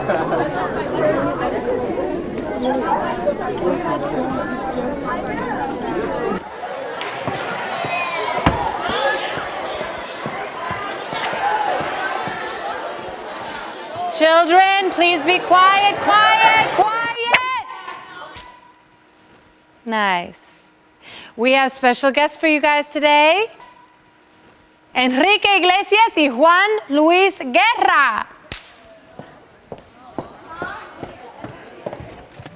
Children, please be quiet, quiet, quiet. Nice. We have special guests for you guys today. Enrique Iglesias y Juan Luis Guerra.